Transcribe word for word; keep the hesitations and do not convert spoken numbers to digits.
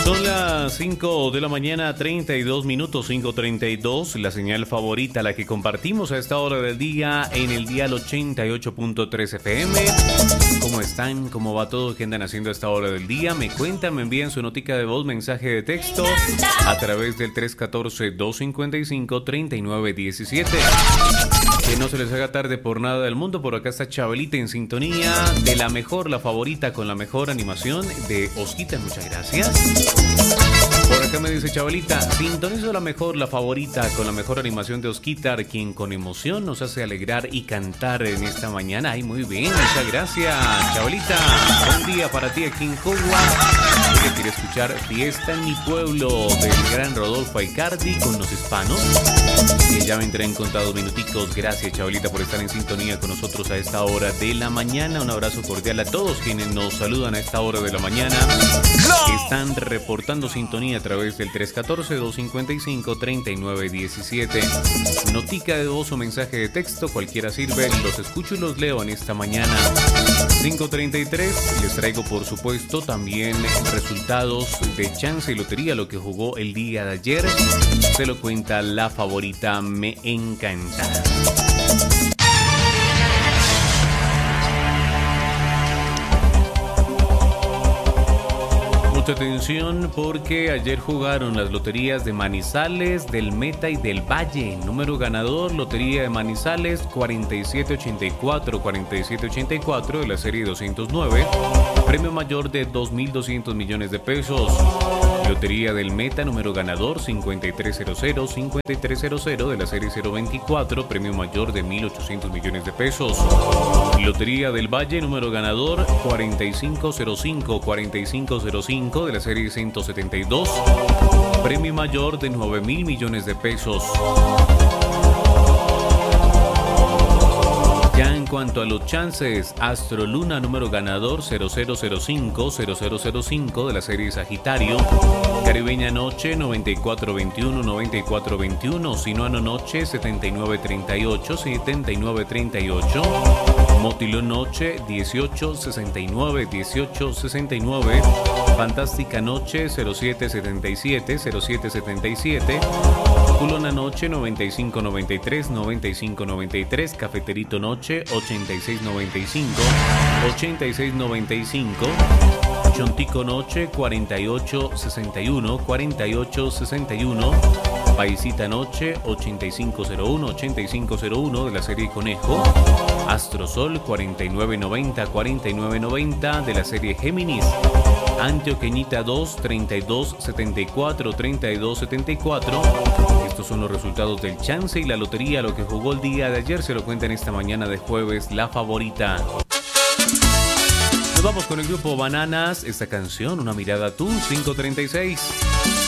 Son las cinco de la mañana, treinta y dos minutos, cinco treinta y dos, la señal favorita, la que compartimos a esta hora del día en el dial ochenta y ocho punto tres F M. ¿Cómo están? ¿Cómo va todo? ¿Qué andan haciendo a esta hora del día? Me cuentan, me envían su notica de voz, mensaje de texto a través del tres uno cuatro, dos cinco cinco, tres nueve uno siete. Que no se les haga tarde por nada del mundo. Por acá está Chabelita en sintonía de la mejor, la favorita con la mejor animación de Osquita. Muchas gracias. Por acá me dice Chabelita, sintonizo la mejor, la favorita con la mejor animación de Osquitar, quien con emoción nos hace alegrar y cantar en esta mañana. Ay, muy bien, muchas gracias, Chabelita. Buen día para ti aquí en Cogua. Que quiere escuchar Fiesta en mi pueblo del gran Rodolfo Aicardi con los hispanos. Que ya vendrá en contados minuticos. Gracias, Chabelita, por estar en sintonía con nosotros a esta hora de la mañana. Un abrazo cordial a todos quienes nos saludan a esta hora de la mañana. Están reportando sintonía a través del tres uno cuatro, dos cinco cinco, tres nueve uno siete. Notica de voz o mensaje de texto, cualquiera sirve. Los escucho y los leo en esta mañana. cinco treinta y tres, les traigo por supuesto también resultados de chance y lotería, lo que jugó el día de ayer. Se lo cuenta la favorita, me encanta. Mucha atención porque ayer jugaron las loterías de Manizales, del Meta y del Valle. Número ganador, lotería de Manizales cuarenta y siete ochenta y cuatro, cuarenta y siete ochenta y cuatro de la serie doscientos nueve. Premio mayor de dos mil doscientos millones de pesos. Lotería del Meta, número ganador cincuenta y tres cero cero, cincuenta y tres cero cero de la serie cero veinticuatro, premio mayor de mil ochocientos millones de pesos. Lotería del Valle, número ganador cuarenta y cinco cero cinco, cuarenta y cinco cero cinco de la serie ciento setenta y dos, premio mayor de nueve mil millones de pesos. Ya en cuanto a los chances, Astro Luna, número ganador cero cero cero cinco, cero cero cero cinco de la serie Sagitario. Caribeña Noche noventa y cuatro veintiuno, noventa y cuatro veintiuno. Sinuano Noche setenta y nueve treinta y ocho, setenta y nueve treinta y ocho. Motilo Noche dieciocho sesenta y nueve, dieciocho sesenta y nueve. Fantástica Noche cero siete setenta y siete, cero siete setenta y siete. Culona Noche noventa y cinco noventa y tres, noventa y cinco noventa y tres. Cafeterito Noche ochenta y seis noventa y cinco, ochenta y seis noventa y cinco. Chontico Noche cuarenta y ocho sesenta y uno, cuarenta y ocho sesenta y uno. Paisita Noche ochenta y cinco cero uno, ochenta y cinco cero uno de la serie Conejo. Astrosol cuarenta y nueve noventa, cuarenta y nueve noventa de la serie Géminis. Antioqueñita dos, treinta y dos setenta y cuatro, treinta y dos setenta y cuatro. Estos son los resultados del chance y la lotería, lo que jugó el día de ayer. Se lo cuentan esta mañana de jueves, la favorita. Nos vamos con el grupo Bananas. Esta canción, Una mirada tú, cinco treinta y seis.